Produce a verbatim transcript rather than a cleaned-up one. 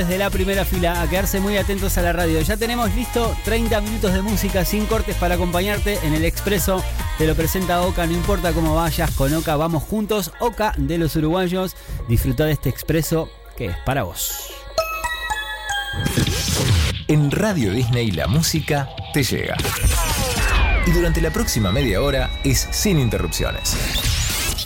desde la primera fila, a quedarse muy atentos a la radio. Ya tenemos listo treinta minutos de música sin cortes para acompañarte en el Expreso. Te lo presenta Oka, no importa cómo vayas, con Oka vamos juntos. Oka de los uruguayos, disfruta de este Expreso que es para vos. En Radio Disney la música te llega. Y durante la próxima media hora es sin interrupciones.